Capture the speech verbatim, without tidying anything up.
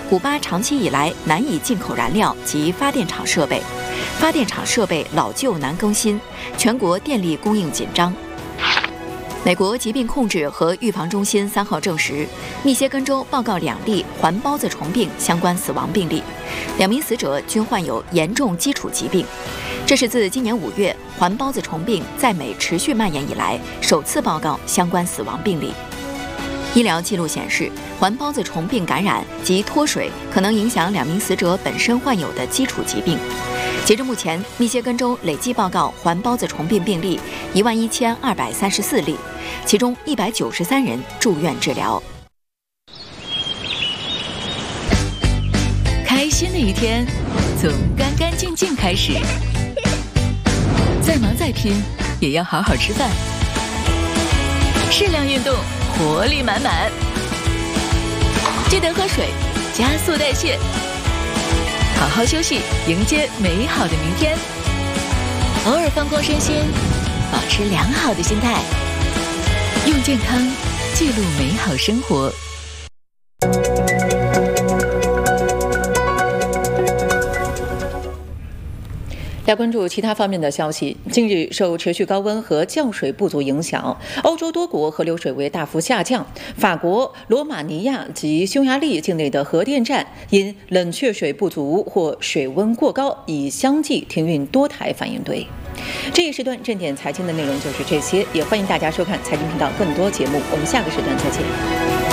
古巴长期以来难以进口燃料及发电厂设备，发电厂设备老旧难更新，全国电力供应紧张。美国疾病控制和预防中心三号证实，密歇根州报告两例环孢子虫病相关死亡病例，两名死者均患有严重基础疾病。这是自今年五月环孢子虫病在美持续蔓延以来首次报告相关死亡病例。医疗记录显示，环孢子虫病感染及脱水可能影响两名死者本身患有的基础疾病。截至目前，密歇根州累计报告环孢子虫病病例一万一千二百三十四例，其中一百九十三人住院治疗。 开心的一天从干干净净开始，再忙再拼也要好好吃饭，适量运动，活力满满。记得喝水，加速代谢。好好休息，迎接美好的明天。偶尔放空身心，保持良好的心态，用健康记录美好生活。 来关注其他方面的消息。近日，受持续高温和降水不足影响，欧洲多国河流水位大幅下降。法国、罗马尼亚及匈牙利境内的核电站因冷却水不足或水温过高，已相继停运多台反应堆。这一时段正点财经的内容就是这些，也欢迎大家收看财经频道更多节目。我们下个时段再见。